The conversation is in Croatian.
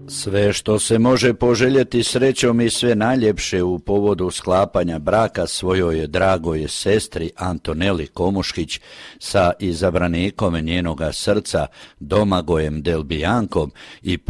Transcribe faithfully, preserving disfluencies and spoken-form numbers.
Sve što se može poželjeti srećom i sve najljepše u povodu sklapanja braka svojoj dragoj sestri Antoneli Komuškić sa izabranikom njenoga srca Domagojem Delbijankom i